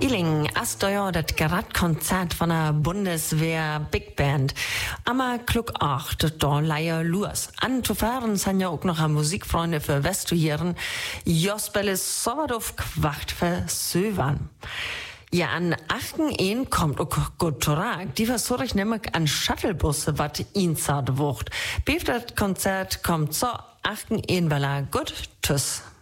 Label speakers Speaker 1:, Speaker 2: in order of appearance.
Speaker 1: Iling, Astoja, das Geradkonzert von der Bundeswehr Big Band. Aber klug 8, da leier Lurs. An zu fahren sind ja auch noch Musikfreunde für Westuhieren. Jospel ist so auf Quacht für Söwan. Ja, an 8.1 kommt auch gut zurück. Die versuche ich nämlich an Shuttlebusse, wat inside wucht. Beef das Konzert kommt so 8.1, weil gut, tschüss.